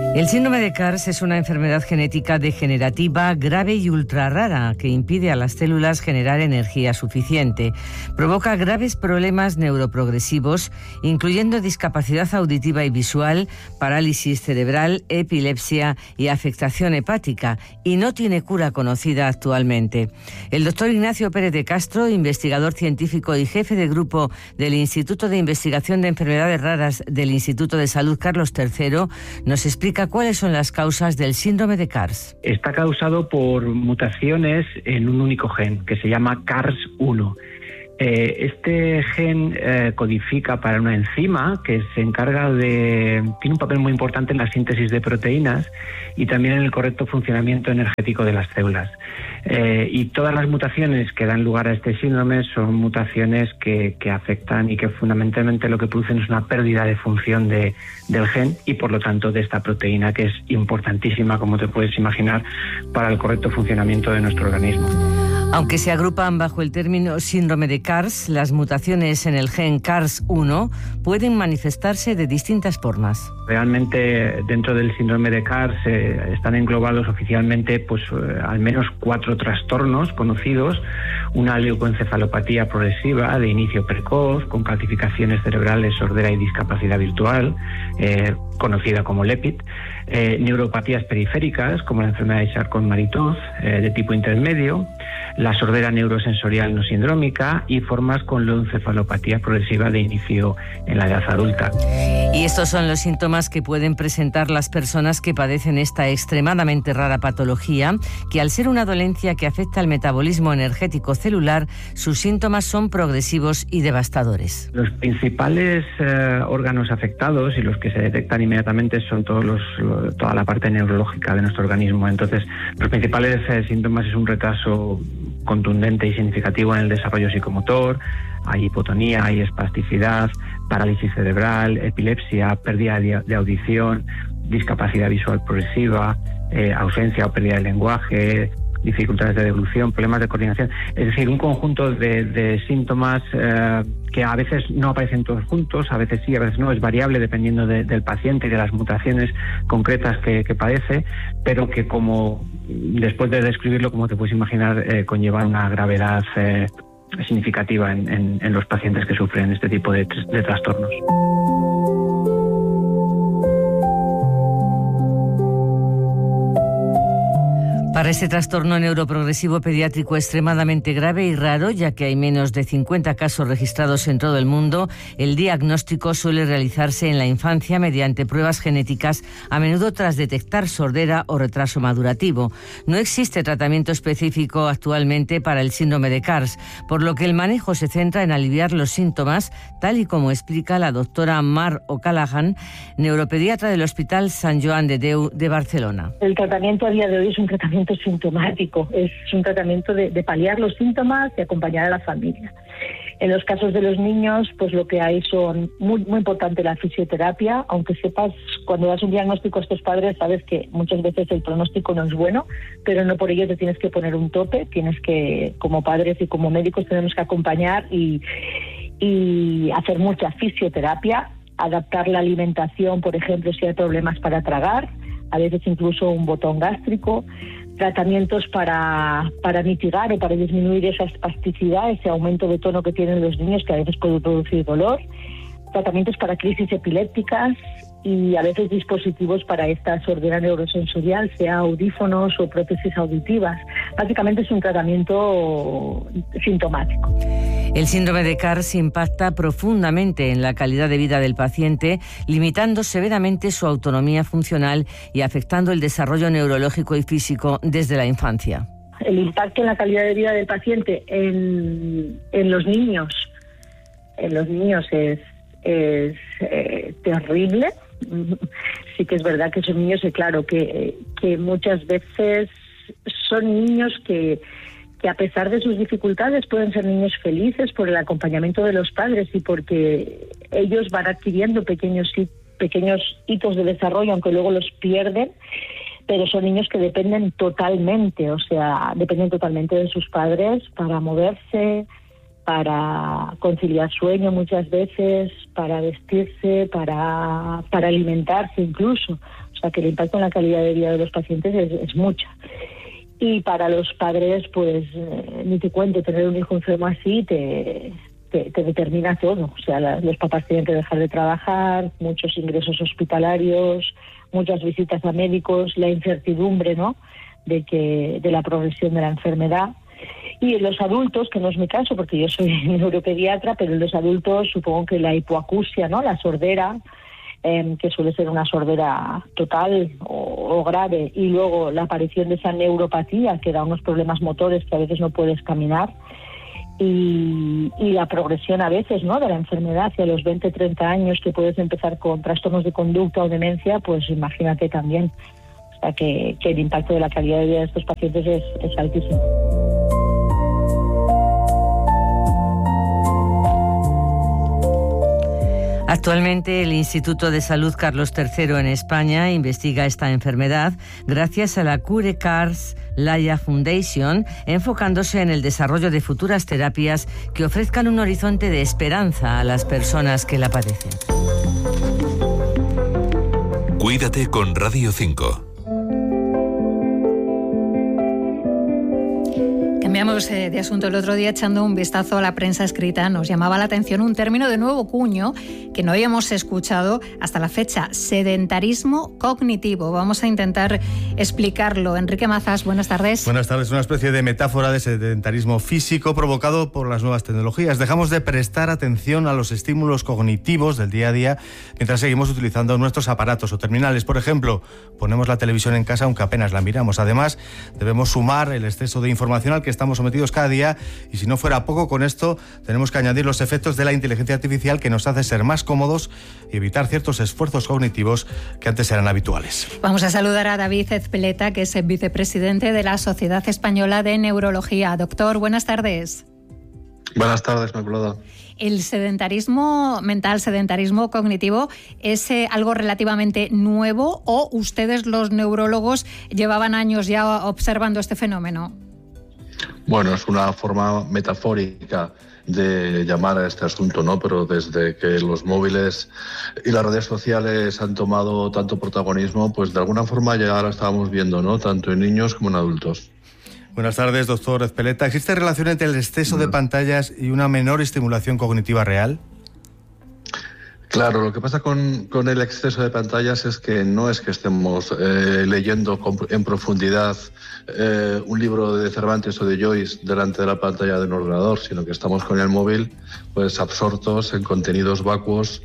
El síndrome de CARS es una enfermedad genética degenerativa grave y ultrarrara que impide a las células generar energía suficiente. Provoca graves problemas neuroprogresivos, incluyendo discapacidad auditiva y visual, parálisis cerebral, epilepsia y afectación hepática, y no tiene cura conocida actualmente. El doctor Ignacio Pérez de Castro, investigador científico y jefe de grupo del Instituto de Investigación de Enfermedades Raras del Instituto de Salud Carlos III, nos explica cuáles son las causas del síndrome de CARS. Está causado por mutaciones en un único gen, que se llama CARS1. Este gen codifica para una enzima que se encarga tiene un papel muy importante en la síntesis de proteínas y también en el correcto funcionamiento energético de las células. Y todas las mutaciones que dan lugar a este síndrome son mutaciones que afectan y que fundamentalmente lo que producen es una pérdida de función del gen y por lo tanto de esta proteína, que es importantísima, como te puedes imaginar, para el correcto funcionamiento de nuestro organismo. Aunque se agrupan bajo el término síndrome de CARS, las mutaciones en el gen CARS1 pueden manifestarse de distintas formas. Realmente dentro del síndrome de CARS están englobados oficialmente al menos 4 trastornos conocidos: una leucoencefalopatía progresiva de inicio precoz con calcificaciones cerebrales, sordera y discapacidad visual, conocida como LEPID, neuropatías periféricas como la enfermedad de Charcot-Marie-Tooth de tipo intermedio, la sordera neurosensorial no sindrómica y formas con leucoencefalopatía progresiva de inicio en la edad adulta. Y estos son los síntomas que pueden presentar las personas que padecen esta extremadamente rara patología, que al ser una dolencia que afecta al metabolismo energético celular, sus síntomas son progresivos y devastadores. Los principales órganos afectados y los que se detectan inmediatamente son toda la parte neurológica de nuestro organismo. Entonces, los principales síntomas es un retraso contundente y significativo en el desarrollo psicomotor, hay hipotonía, hay espasticidad, parálisis cerebral, epilepsia, pérdida de audición, discapacidad visual progresiva, ausencia o pérdida de lenguaje, dificultades de deglución, problemas de coordinación. Es decir, un conjunto de síntomas que a veces no aparecen todos juntos, a veces sí, a veces no, es variable dependiendo del paciente y de las mutaciones concretas que padece, pero que, como después de describirlo, como te puedes imaginar, conlleva una gravedad significativa en los pacientes que sufren este tipo de trastornos. Para este trastorno neuroprogresivo pediátrico extremadamente grave y raro, ya que hay menos de 50 casos registrados en todo el mundo, el diagnóstico suele realizarse en la infancia mediante pruebas genéticas, a menudo tras detectar sordera o retraso madurativo. No existe tratamiento específico actualmente para el síndrome de CARS, por lo que el manejo se centra en aliviar los síntomas, tal y como explica la doctora Mar O'Callaghan, neuropediatra del Hospital Sant Joan de Déu de Barcelona. El tratamiento a día de hoy es un tratamiento sintomático, es un tratamiento de paliar los síntomas y acompañar a la familia. En los casos de los niños, pues lo que hay son muy importante la fisioterapia, aunque sepas, cuando das un diagnóstico a estos padres, sabes que muchas veces el pronóstico no es bueno, pero no por ello te tienes que poner un tope, tienes que, como padres y como médicos, tenemos que acompañar y hacer mucha fisioterapia, adaptar la alimentación, por ejemplo, si hay problemas para tragar, a veces incluso un botón gástrico, tratamientos para mitigar o para disminuir esa espasticidad, ese aumento de tono que tienen los niños, que a veces puede producir dolor, tratamientos para crisis epilépticas y a veces dispositivos para esta sordera neurosensorial, sea audífonos o prótesis auditivas. Básicamente es un tratamiento sintomático. El síndrome de CARS impacta profundamente en la calidad de vida del paciente, limitando severamente su autonomía funcional y afectando el desarrollo neurológico y físico desde la infancia. El impacto en la calidad de vida del paciente en los niños es terrible. Sí que es verdad que son niños, y claro, que muchas veces son niños que a pesar de sus dificultades pueden ser niños felices por el acompañamiento de los padres y porque ellos van adquiriendo pequeños hitos de desarrollo, aunque luego los pierden, pero son niños que dependen totalmente de sus padres para moverse, para conciliar sueño muchas veces, para vestirse, para alimentarse incluso. O sea que el impacto en la calidad de vida de los pacientes es mucha. Y para los padres, pues ni te cuento, tener un hijo enfermo así te determina todo. O sea, los papás tienen que dejar de trabajar, muchos ingresos hospitalarios, muchas visitas a médicos, la incertidumbre, ¿no?, de la progresión de la enfermedad. Y en los adultos, que no es mi caso porque yo soy neuropediatra, pero en los adultos supongo que la hipoacusia, ¿no?, la sordera, que suele ser una sordera total o grave, y luego la aparición de esa neuropatía que da unos problemas motores que a veces no puedes caminar, y la progresión a veces, ¿no?, de la enfermedad hacia los 20-30 años, que puedes empezar con trastornos de conducta o demencia, pues imagínate también. O sea que el impacto de la calidad de vida de estos pacientes es altísimo. Actualmente el Instituto de Salud Carlos III en España investiga esta enfermedad gracias a la Cure Cars Laia Foundation, enfocándose en el desarrollo de futuras terapias que ofrezcan un horizonte de esperanza a las personas que la padecen. Cuídate con Radio 5. Cambiamos de asunto. El otro día, echando un vistazo a la prensa escrita, nos llamaba la atención un término de nuevo cuño que no habíamos escuchado hasta la fecha: sedentarismo cognitivo. Vamos a intentar explicarlo. Enrique Mazas, buenas tardes. Buenas tardes. Una especie de metáfora de sedentarismo físico provocado por las nuevas tecnologías. Dejamos de prestar atención a los estímulos cognitivos del día a día mientras seguimos utilizando nuestros aparatos o terminales. Por ejemplo, ponemos la televisión en casa aunque apenas la miramos. Además, debemos sumar el exceso de información al que estamos sometidos cada día, y si no fuera poco con esto, tenemos que añadir los efectos de la inteligencia artificial, que nos hace ser más cómodos y evitar ciertos esfuerzos cognitivos que antes eran habituales. Vamos a saludar a David Ezpeleta, que es vicepresidente de la Sociedad Española de Neurología. Doctor, buenas tardes. Buenas tardes, Inmaculada. ¿El sedentarismo mental, sedentarismo cognitivo, es algo relativamente nuevo, o ustedes, los neurólogos, llevaban años ya observando este fenómeno? Bueno, es una forma metafórica de llamar a este asunto, ¿no? Pero desde que los móviles y las redes sociales han tomado tanto protagonismo, pues de alguna forma ya lo estábamos viendo, ¿no?, tanto en niños como en adultos. Buenas tardes, doctor Ezpeleta. ¿Existe relación entre el exceso de pantallas y una menor estimulación cognitiva real? Claro, lo que pasa con el exceso de pantallas es que no es que estemos leyendo en profundidad un libro de Cervantes o de Joyce delante de la pantalla de un ordenador, sino que estamos con el móvil pues absortos en contenidos vacuos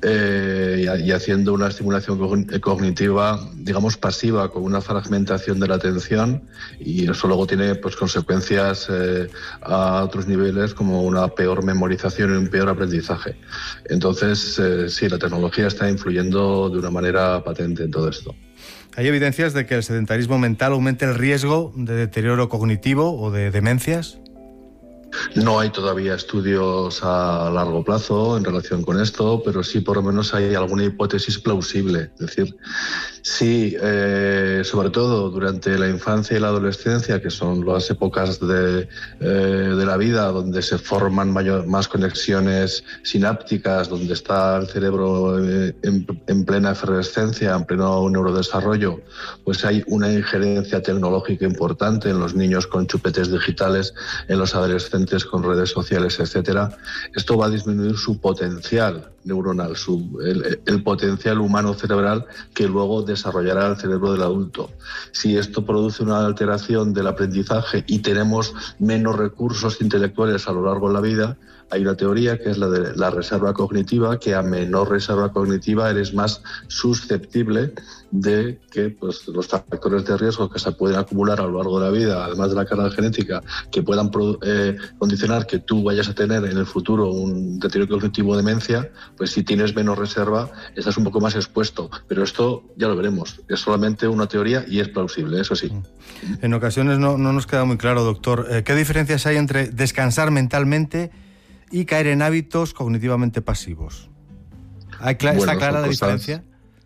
y haciendo una estimulación cognitiva, digamos, pasiva, con una fragmentación de la atención, y eso luego tiene pues consecuencias a otros niveles, como una peor memorización y un peor aprendizaje. Entonces, sí, la tecnología está influyendo de una manera patente en todo esto. ¿Hay evidencias de que el sedentarismo mental aumente el riesgo de deterioro cognitivo o de demencias? No hay todavía estudios a largo plazo en relación con esto, pero sí por lo menos hay alguna hipótesis plausible. Es decir, sí, sobre todo durante la infancia y la adolescencia, que son las épocas de la vida donde se forman más conexiones sinápticas, donde está el cerebro en plena efervescencia, en pleno neurodesarrollo, pues hay una injerencia tecnológica importante en los niños con chupetes digitales, en los adolescentes con redes sociales, etcétera. Esto va a disminuir su potencial neuronal, el potencial humano cerebral que luego desarrollará el cerebro del adulto. Si esto produce una alteración del aprendizaje y tenemos menos recursos intelectuales a lo largo de la vida, hay una teoría que es la de la reserva cognitiva, que a menor reserva cognitiva eres más susceptible de que pues, los factores de riesgo que se pueden acumular a lo largo de la vida, además de la carga genética, que puedan condicionar que tú vayas a tener en el futuro un deterioro cognitivo o demencia, pues si tienes menos reserva estás un poco más expuesto. Pero esto ya lo veremos, es solamente una teoría y es plausible, eso sí. En ocasiones no nos queda muy claro, doctor, ¿qué diferencias hay entre descansar mentalmente y caer en hábitos cognitivamente pasivos? ¿Está clara la diferencia?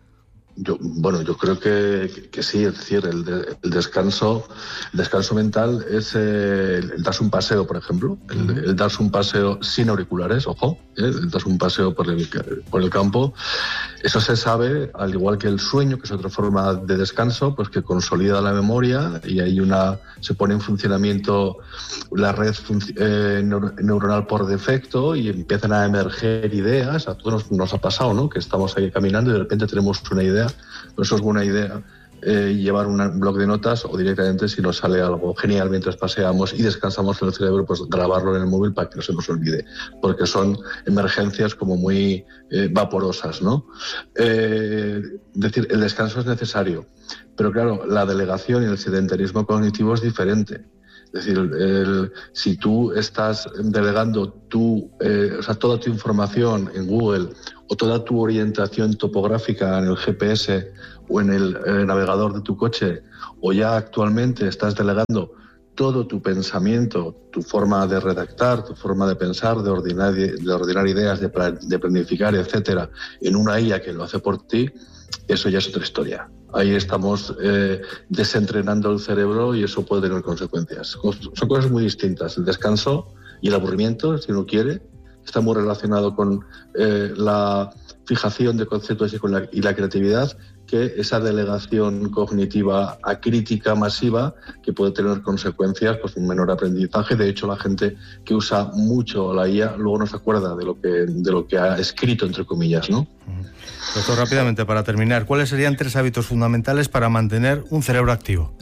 Yo creo que sí, es decir, el descanso mental es el darse un paseo, por ejemplo, el darse un paseo sin auriculares, ojo, el darse un paseo por el campo. Eso se sabe, al igual que el sueño, que es otra forma de descanso, pues que consolida la memoria y se pone en funcionamiento la red neuronal por defecto y empiezan a emerger ideas. A todos nos ha pasado, ¿no?, que estamos ahí caminando y de repente tenemos una idea. Pues eso es buena idea, llevar un bloc de notas, o directamente, si nos sale algo genial mientras paseamos y descansamos en el cerebro, pues grabarlo en el móvil para que no se nos olvide, porque son emergencias como muy vaporosas, ¿no? Decir, el descanso es necesario, pero claro, la delegación y el sedentarismo cognitivo es diferente. Es decir, si tú estás delegando toda tu información en Google o toda tu orientación topográfica en el GPS o en el navegador de tu coche, o ya actualmente estás delegando todo tu pensamiento, tu forma de redactar, tu forma de pensar, de ordenar ideas, de planificar, etcétera, en una IA que lo hace por ti, eso ya es otra historia. Ahí estamos desentrenando el cerebro y eso puede tener consecuencias. Son cosas muy distintas. El descanso y el aburrimiento, si uno quiere, está muy relacionado con la fijación de conceptos y la creatividad, que esa delegación cognitiva acrítica masiva, que puede tener consecuencias, pues un menor aprendizaje. De hecho, la gente que usa mucho la IA luego no se acuerda de lo que ha escrito, entre comillas, ¿no? Doctor, rápidamente, para terminar, ¿cuáles serían 3 hábitos fundamentales para mantener un cerebro activo?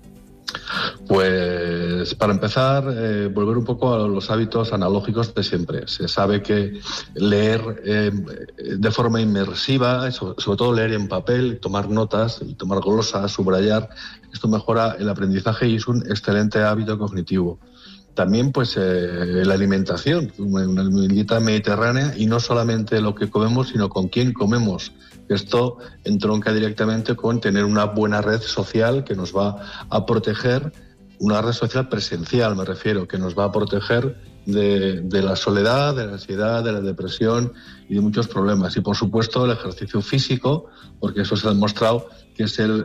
Pues para empezar, volver un poco a los hábitos analógicos de siempre. Se sabe que leer de forma inmersiva, sobre todo leer en papel, tomar notas, tomar glosas, subrayar, esto mejora el aprendizaje y es un excelente hábito cognitivo. También pues la alimentación, una dieta mediterránea, y no solamente lo que comemos, sino con quién comemos. Esto entronca directamente con tener una buena red social que nos va a proteger, una red social presencial me refiero, que nos va a proteger de la soledad, de la ansiedad, de la depresión y de muchos problemas. Y por supuesto el ejercicio físico, porque eso se ha demostrado que es el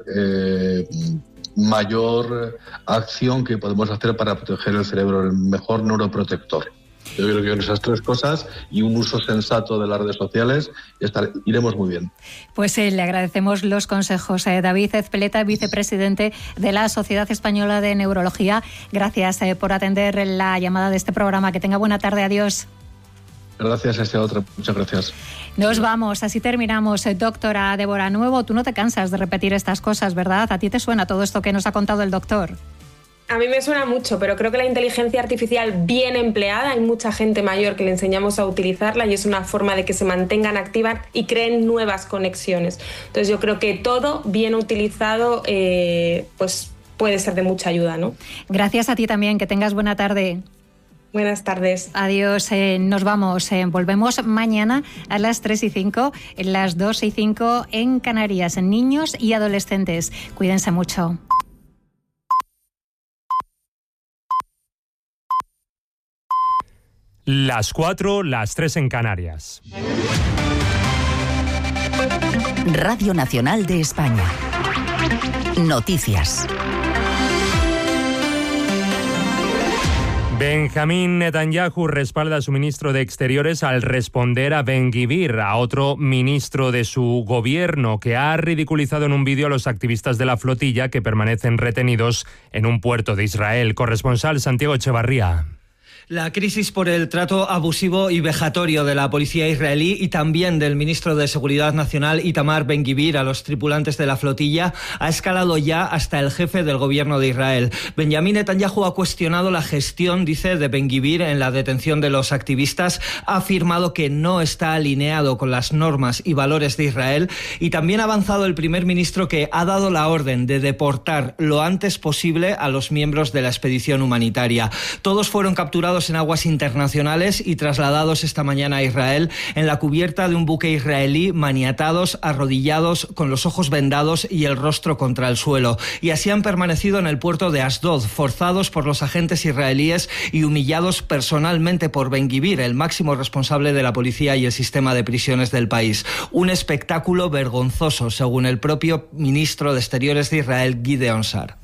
mayor acción que podemos hacer para proteger el cerebro, el mejor neuroprotector. Yo creo que con esas 3 cosas y un uso sensato de las redes sociales iremos muy bien. Pues le agradecemos los consejos. David Ezpeleta, vicepresidente de la Sociedad Española de Neurología. Gracias por atender la llamada de este programa. Que tenga buena tarde. Adiós. Gracias, hasta otra. Muchas gracias. Nos vamos, así terminamos. Doctora Débora Nuevo, tú no te cansas de repetir estas cosas, ¿verdad? ¿A ti te suena todo esto que nos ha contado el doctor? A mí me suena mucho, pero creo que la inteligencia artificial bien empleada, hay mucha gente mayor que le enseñamos a utilizarla y es una forma de que se mantengan activas y creen nuevas conexiones. Entonces yo creo que todo bien utilizado pues puede ser de mucha ayuda, ¿no? Gracias a ti también, que tengas buena tarde. Buenas tardes. Adiós, nos vamos. Volvemos mañana a las 3:05, en las 2:05 en Canarias, en niños y adolescentes. Cuídense mucho. Las 4, las 3 en Canarias. Radio Nacional de España. Noticias. Benjamín Netanyahu respalda a su ministro de Exteriores al responder a Ben-Gvir, a otro ministro de su gobierno, que ha ridiculizado en un vídeo a los activistas de la flotilla que permanecen retenidos en un puerto de Israel. Corresponsal Santiago Echevarría. La crisis por el trato abusivo y vejatorio de la policía israelí y también del ministro de Seguridad Nacional Itamar Ben-Gvir a los tripulantes de la flotilla ha escalado ya hasta el jefe del gobierno de Israel. Benjamín Netanyahu ha cuestionado la gestión, dice, de Ben-Gvir en la detención de los activistas, ha afirmado que no está alineado con las normas y valores de Israel y también ha avanzado el primer ministro que ha dado la orden de deportar lo antes posible a los miembros de la expedición humanitaria. Todos fueron capturados capturados en aguas internacionales y trasladados esta mañana a Israel en la cubierta de un buque israelí, maniatados, arrodillados, con los ojos vendados y el rostro contra el suelo. Y así han permanecido en el puerto de Asdod, forzados por los agentes israelíes y humillados personalmente por Ben-Gvir, el máximo responsable de la policía y el sistema de prisiones del país. Un espectáculo vergonzoso, según el propio ministro de Exteriores de Israel, Gideon Sa'ar.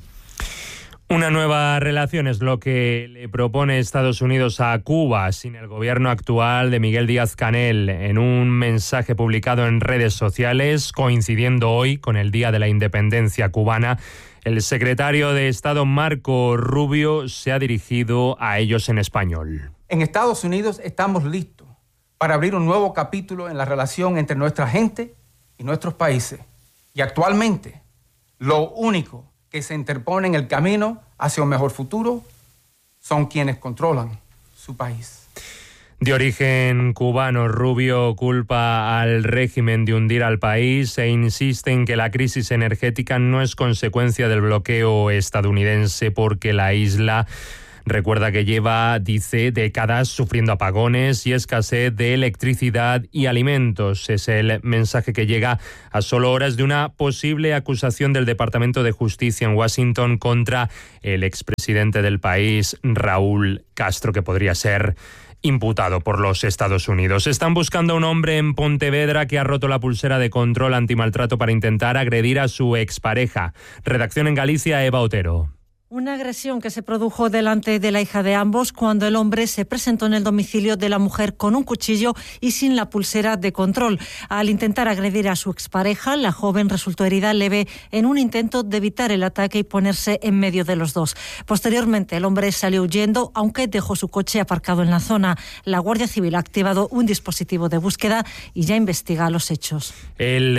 Una nueva relación es lo que le propone Estados Unidos a Cuba sin el gobierno actual de Miguel Díaz-Canel. En un mensaje publicado en redes sociales, coincidiendo hoy con el Día de la Independencia cubana, el secretario de Estado Marco Rubio se ha dirigido a ellos en español. En Estados Unidos estamos listos para abrir un nuevo capítulo en la relación entre nuestra gente y nuestros países. Y actualmente, lo único que se interpone en el camino hacia un mejor futuro son quienes controlan su país. De origen cubano, Rubio culpa al régimen de hundir al país e insiste en que la crisis energética no es consecuencia del bloqueo estadounidense porque la isla recuerda que lleva, dice, décadas sufriendo apagones y escasez de electricidad y alimentos. Es el mensaje que llega a solo horas de una posible acusación del Departamento de Justicia en Washington contra el expresidente del país, Raúl Castro, que podría ser imputado por los Estados Unidos. Están buscando a un hombre en Pontevedra que ha roto la pulsera de control antimaltrato para intentar agredir a su expareja. Redacción en Galicia, Eva Otero. Una agresión que se produjo delante de la hija de ambos cuando el hombre se presentó en el domicilio de la mujer con un cuchillo y sin la pulsera de control. Al intentar agredir a su expareja, la joven resultó herida leve en un intento de evitar el ataque y ponerse en medio de los dos. Posteriormente, el hombre salió huyendo, aunque dejó su coche aparcado en la zona. La Guardia Civil ha activado un dispositivo de búsqueda y ya investiga los hechos. El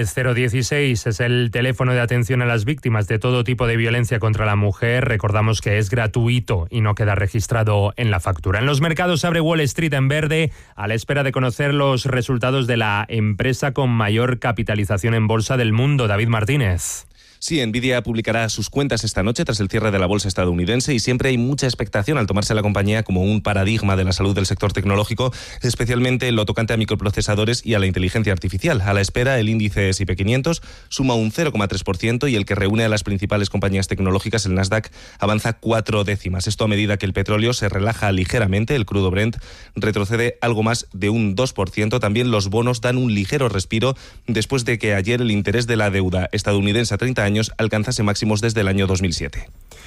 016 es el teléfono de atención a las víctimas de todo tipo de violencia contra la mujer. Recordamos que es gratuito y no queda registrado en la factura. En los mercados abre Wall Street en verde a la espera de conocer los resultados de la empresa con mayor capitalización en bolsa del mundo. David Martínez. Sí, Nvidia publicará sus cuentas esta noche tras el cierre de la bolsa estadounidense y siempre hay mucha expectación al tomarse la compañía como un paradigma de la salud del sector tecnológico, especialmente en lo tocante a microprocesadores y a la inteligencia artificial. A la espera, el índice S&P 500 suma un 0,3% y el que reúne a las principales compañías tecnológicas, el Nasdaq, avanza 4 décimas. Esto a medida que el petróleo se relaja ligeramente, el crudo Brent retrocede algo más de un 2%. También los bonos dan un ligero respiro después de que ayer el interés de la deuda estadounidense a 30 años alcanzase máximos desde el año 2007.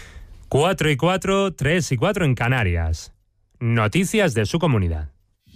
4 y 4, 3 y 4 en Canarias. Noticias de su comunidad.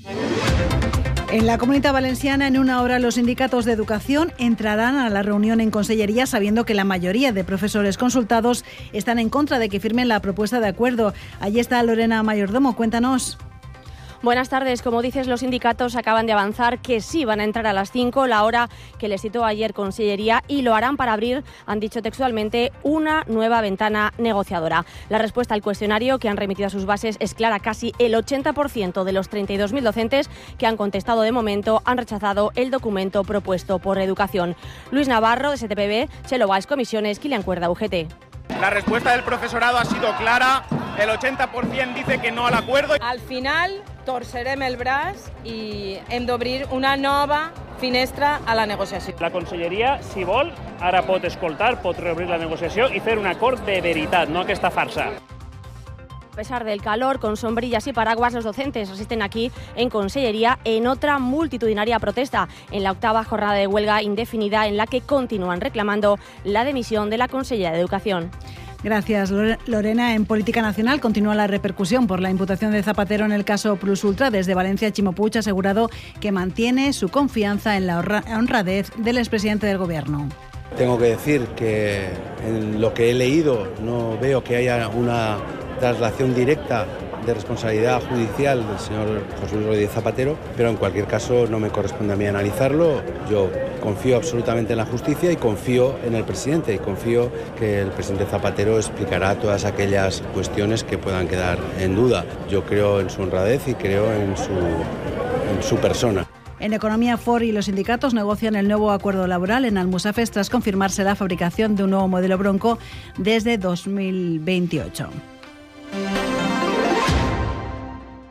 En la Comunidad Valenciana, en una hora, los sindicatos de educación entrarán a la reunión en Consellería sabiendo que la mayoría de profesores consultados están en contra de que firmen la propuesta de acuerdo. Allí está Lorena Mayordomo, cuéntanos. Buenas tardes. Como dices, los sindicatos acaban de avanzar que sí van a entrar a las 5, la hora que les citó ayer Consellería, y lo harán para abrir, han dicho textualmente, una nueva ventana negociadora. La respuesta al cuestionario que han remitido a sus bases es clara. Casi el 80% de los 32.000 docentes que han contestado de momento han rechazado el documento propuesto por Educación. Luis Navarro, de STPB, Chelo Valls, Comisiones, Kilian Cuerda, UGT. La respuesta del profesorado ha sido clara. El 80% dice que no al acuerdo. Al final torcerem el braç i hem d'obrir una nova finestra a la negociació. La Conselleria, si vol, ara pot escoltar, pot reobrir la negociació i fer un acord de veritat, no aquesta farsa. A pesar del calor, con sombrillas y paraguas, los docentes asisten aquí en Consellería en otra multitudinaria protesta, en la 8ª jornada de huelga indefinida en la que continúan reclamando la dimisión de la consellera de Educación. Gracias, Lorena. En política nacional continúa la repercusión por la imputación de Zapatero en el caso Plus Ultra. Desde Valencia, Chimo Puig ha asegurado que mantiene su confianza en la honradez del expresidente del Gobierno. Tengo que decir que en lo que he leído no veo que haya una traslación directa de responsabilidad judicial del señor José Luis Rodríguez Zapatero, pero en cualquier caso no me corresponde a mí analizarlo. Yo confío absolutamente en la justicia y confío en el presidente y confío que el presidente Zapatero explicará todas aquellas cuestiones que puedan quedar en duda. Yo creo en su honradez y creo en su persona. En economía, Ford y los sindicatos negocian el nuevo acuerdo laboral en Almusafes tras confirmarse la fabricación de un nuevo modelo Bronco desde 2028.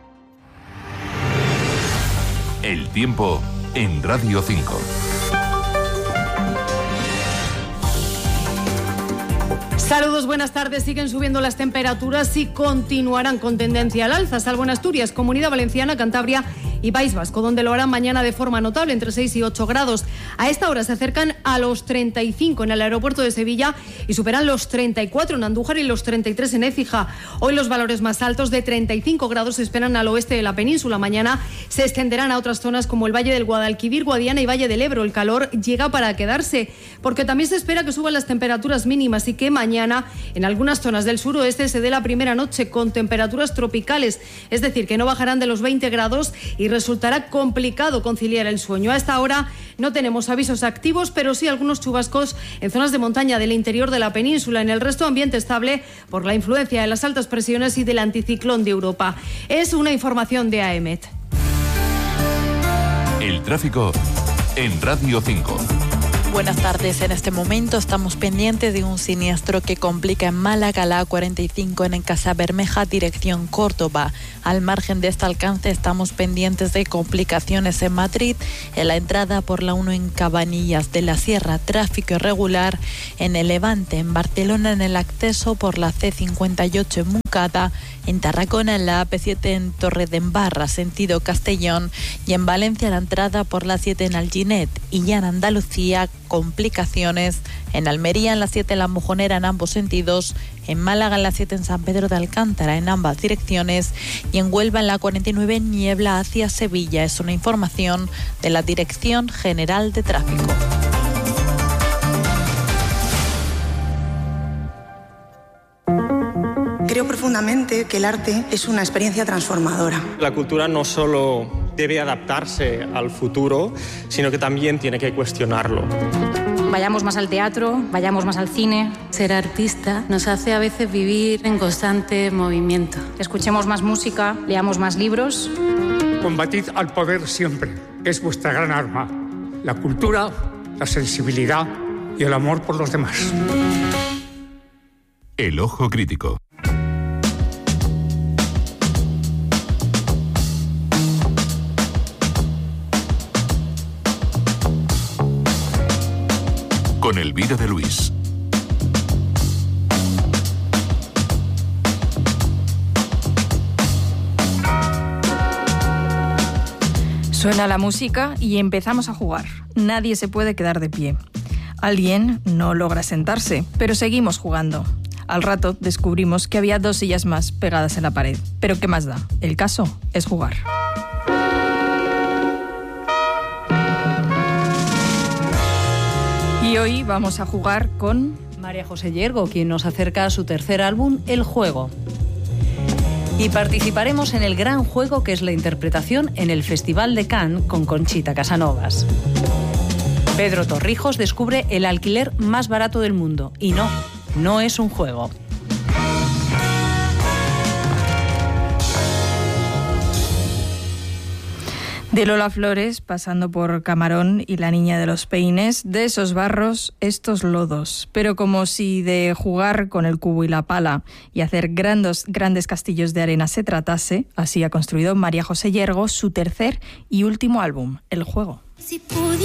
tiempo en Radio 5. Saludos, buenas tardes. Siguen subiendo las temperaturas y continuarán con tendencia al alza, salvo en Asturias, Comunidad Valenciana, Cantabria y País Vasco, donde lo harán mañana de forma notable, entre 6 y 8 grados. A esta hora se acercan a los 35 en el aeropuerto de Sevilla y superan los 34 en Andújar y los 33 en Écija. Hoy los valores más altos de 35 grados se esperan al oeste de la península. Mañana se extenderán a otras zonas como el Valle del Guadalquivir, Guadiana y Valle del Ebro. El calor llega para quedarse, porque también se espera que suban las temperaturas mínimas y que mañana en algunas zonas del suroeste se dé la primera noche con temperaturas tropicales, es decir, que no bajarán de los 20 grados y resultará complicado conciliar el sueño. A esta hora no tenemos avisos activos, pero sí algunos chubascos en zonas de montaña del interior de la península. En el resto, ambiente estable por la influencia de las altas presiones y del anticiclón de Europa. Es una información de AEMET. El tráfico en Radio 5. Buenas tardes. En este momento estamos pendientes de un siniestro que complica en Málaga la A45 en Casabermeja, dirección Córdoba. Al margen de este alcance estamos pendientes de complicaciones en Madrid, en la entrada por la 1 en Cabanillas de la Sierra, tráfico irregular en el Levante, en Barcelona en el acceso por la C58 en Moncada, en Tarragona en la AP7 en Torredembarra, sentido Castellón, y en Valencia la entrada por la 7 en Alginet, y ya en Andalucía complicaciones en Almería en la 7 en La Mojonera en ambos sentidos, en Málaga en la 7 en San Pedro de Alcántara en ambas direcciones y en Huelva en la 49 niebla hacia Sevilla. Es una información de la Dirección General de Tráfico. Creo profundamente que el arte es una experiencia transformadora. La cultura no solo debe adaptarse al futuro, sino que también tiene que cuestionarlo. Vayamos más al teatro, vayamos más al cine. Ser artista nos hace a veces vivir en constante movimiento. Escuchemos más música, leamos más libros. Combatid al poder siempre, es vuestra gran arma. La cultura, la sensibilidad y el amor por los demás. El ojo crítico. Con Elvira de Luis. Suena la música y empezamos a jugar. Nadie se puede quedar de pie. Alguien no logra sentarse, pero seguimos jugando. Al rato descubrimos que había 2 sillas más pegadas en la pared. Pero ¿qué más da? El caso es jugar. Y hoy vamos a jugar con María José Yergo, quien nos acerca a su tercer álbum, El Juego. Y participaremos en el gran juego que es la interpretación en el Festival de Cannes con Conchita Casanovas. Pedro Torrijos descubre el alquiler más barato del mundo. Y no es un juego. De Lola Flores, pasando por Camarón y La niña de los peines, de esos barros, estos lodos. Pero como si de jugar con el cubo y la pala y hacer grandes castillos de arena se tratase, así ha construido María José Yergo su tercer y último álbum, El Juego. Si pudiera